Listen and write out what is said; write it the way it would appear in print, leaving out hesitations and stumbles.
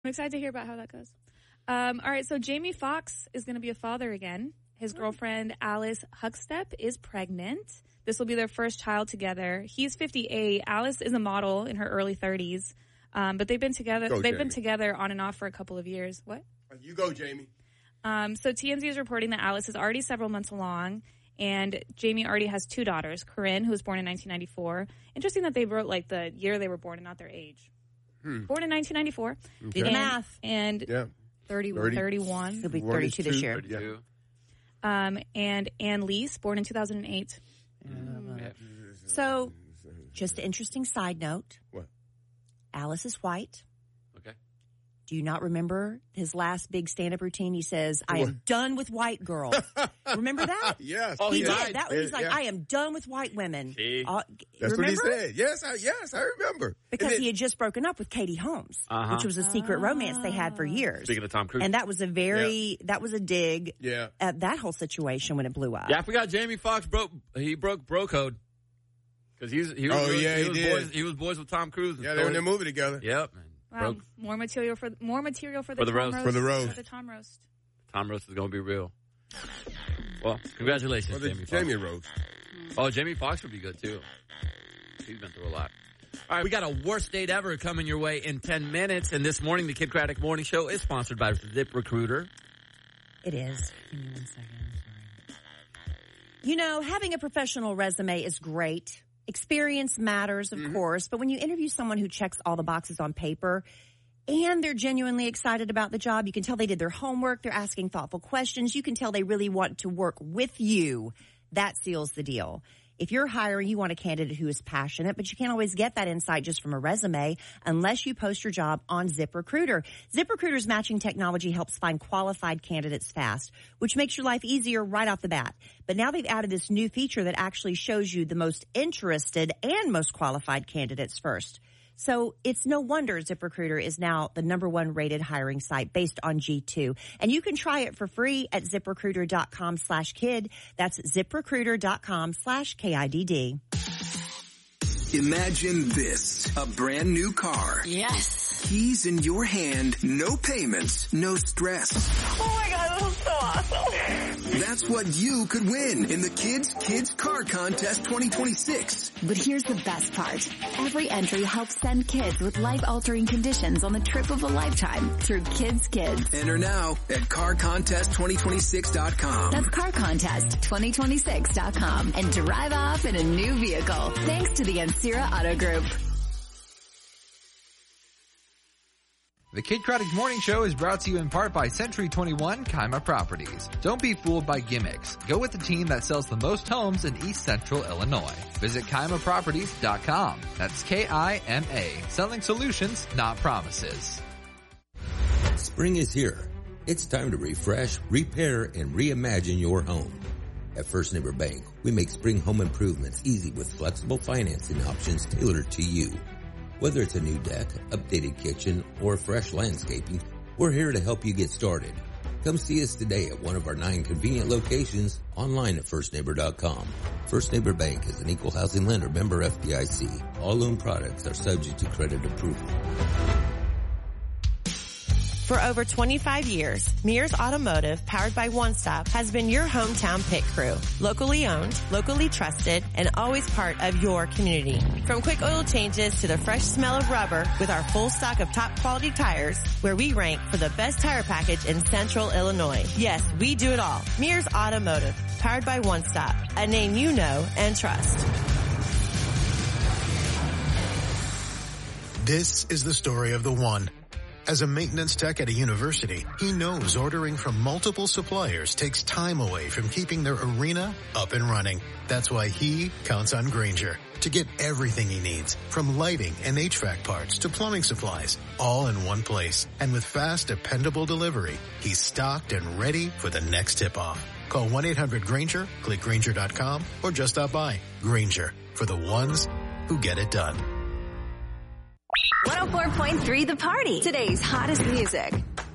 I'm excited to hear about how that goes. All right, so Jamie Foxx is going to be a father again. His girlfriend, Alice Huckstep, is pregnant. This will be their first child together. He's 58. Alice is a model in her early 30s. But they've been together. Been together on and off for a couple of years. What? You go, Jamie. So TMZ is reporting that Alice is already several months along, and Jamie already has 2 daughters. Corinne, who was born in 1994. Interesting that they wrote like the year they were born and not their age. Born in 1994. Do the math. And 31. He'll be 32 this year. 32. And Ann Leese, born in 2008. So, just an interesting side note. What? Alice is white. Okay. Do you not remember his last big stand-up routine? He says, I am done with white girls. Remember that? Yes. Oh, he did. He's like, I am done with white women. That's what he said. Yes, I remember. Because he had just broken up with Katie Holmes, which was a secret romance they had for years. Speaking of Tom Cruise. And that was a that was a dig at that whole situation when it blew up. Yeah, I forgot Jamie Foxx broke bro code. Because he was boys with Tom Cruise. Yeah, they were in the movie together. Yep. Wow. More material for the Tom roast. Roast. For the roast. For the Tom Roast. Tom Roast is going to be real. Well, congratulations, Jamie Foxx. Jamie Roast. Oh, Jamie Foxx would be good, too. He's been through a lot. All right, we got a worst date ever coming your way in 10 minutes. And this morning, the Kid Craddock Morning Show is sponsored by ZipRecruiter. It is. Give me 1 second. Sorry. You know, having a professional resume is great. Experience matters, of course, but when you interview someone who checks all the boxes on paper and they're genuinely excited about the job, you can tell they did their homework, they're asking thoughtful questions, you can tell they really want to work with you. That seals the deal. If you're hiring, you want a candidate who is passionate, but you can't always get that insight just from a resume unless you post your job on ZipRecruiter. ZipRecruiter's matching technology helps find qualified candidates fast, which makes your life easier right off the bat. But now they've added this new feature that actually shows you the most interested and most qualified candidates first. So it's no wonder ZipRecruiter is now the #1 rated hiring site based on G2. And you can try it for free at ZipRecruiter.com/kid. That's ZipRecruiter.com/KIDD. Imagine this, a brand new car. Yes. Keys in your hand, no payments, no stress. Oh my God, this is so awesome. That's what you could win in the Kids Car Contest 2026. But here's the best part. Every entry helps send kids with life-altering conditions on the trip of a lifetime through Kids. Enter now at carcontest2026.com. That's carcontest2026.com and drive off in a new vehicle. Thanks to the Ancira Auto Group. The Kid Craddock Morning Show is brought to you in part by Century 21 Kima Properties. Don't be fooled by gimmicks. Go with the team that sells the most homes in East Central Illinois. Visit KimaProperties.com. That's K-I-M-A. Selling solutions, not promises. Spring is here. It's time to refresh, repair, and reimagine your home. At First Neighbor Bank, we make spring home improvements easy with flexible financing options tailored to you. Whether it's a new deck, updated kitchen, or fresh landscaping, we're here to help you get started. Come see us today at one of our 9 convenient locations, online at firstneighbor.com. First Neighbor Bank is an equal housing lender, member FDIC. All loan products are subject to credit approval. For over 25 years, Mears Automotive, powered by One Stop, has been your hometown pit crew. Locally owned, locally trusted, and always part of your community. From quick oil changes to the fresh smell of rubber, with our full stock of top quality tires, where we rank for the best tire package in Central Illinois. Yes, we do it all. Mears Automotive, powered by One Stop, a name you know and trust. This is the story of the one. As a maintenance tech at a university, he knows ordering from multiple suppliers takes time away from keeping their arena up and running. That's why he counts on Grainger to get everything he needs, from lighting and HVAC parts to plumbing supplies, all in one place. And with fast, dependable delivery, he's stocked and ready for the next tip-off. Call 1-800-GRAINGER, click Grainger.com, or just stop by. Grainger, for the ones who get it done. 104.3 The Party. Today's hottest music.